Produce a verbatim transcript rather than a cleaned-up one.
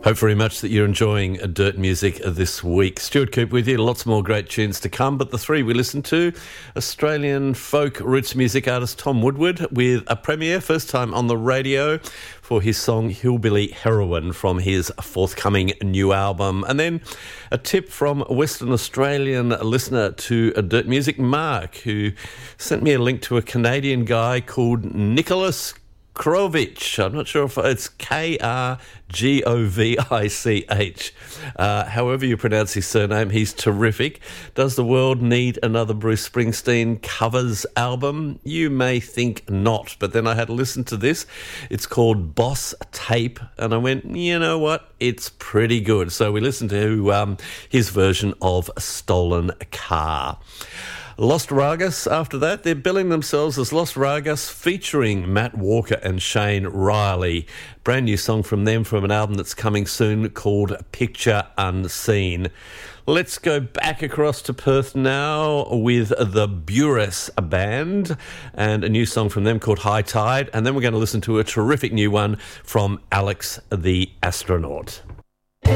Hope very much that you're enjoying Dirt Music this week. Stuart Coop with you. Lots more great tunes to come, but the three we listened to, Australian folk roots music artist Tom Woodward with a premiere, first time on the radio, for his song Hillbilly Heroine from his forthcoming new album. And then a tip from a Western Australian listener to Dirt Music, Mark, who sent me a link to a Canadian guy called Nicholas Krovich. I'm not sure if it's K R G O V I C H. Uh, however you pronounce his surname, he's terrific. Does the world need another Bruce Springsteen covers album? You may think not, but then I had to listen to this. It's called Boss Tape, and I went, you know what? It's pretty good. So we listened to um, his version of Stolen Car. Los Ragas, after that, they're billing themselves as Los Ragas, featuring Matt Walker and Shane Riley. Brand new song from them from an album that's coming soon called Picture Unseen. Let's go back across to Perth now with the Buress Band and a new song from them called High Tide. And then we're going to listen to a terrific new one from Alex the Astronaut.